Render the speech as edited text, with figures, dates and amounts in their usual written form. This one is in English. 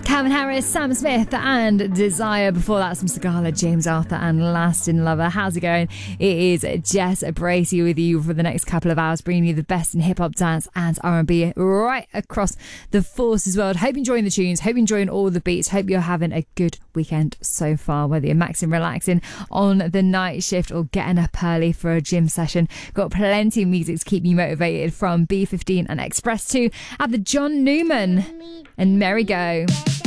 Calvin Harris, Sam Smith and Desire. Before that, some Sigala, James Arthur and Lasting Lover. How's it going? It is Jess Bracey with you for the next couple of hours, bringing you the best in hip-hop, dance and R&B right across the Forces world. Hope you're enjoying the tunes, hope you're enjoying all the beats, hope you're having a good weekend so far, whether you're maxing, relaxing on the night shift or getting up early for a gym session. Got plenty of music to keep you motivated from B15 and Express 2 at the John Newman and Merry Go.